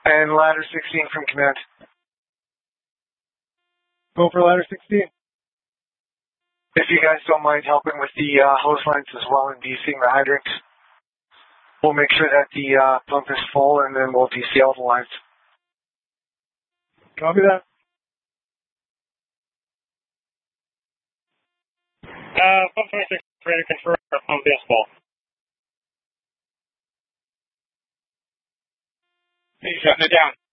And ladder 16 from command. Go for ladder 16. If you guys don't mind helping with the hose lines as well and DC the hydrants, we'll make sure that the pump is full and then we'll DC all the lines. Copy that. Pump 26, ready to confirm our pump is full. Hey, shutting it down.